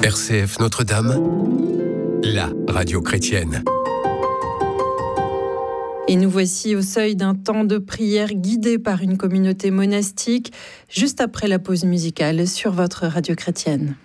RCF Notre-Dame, la radio chrétienne. Et nous voici au seuil d'un temps de prière guidé par une communauté monastique, juste après la pause musicale sur votre radio chrétienne.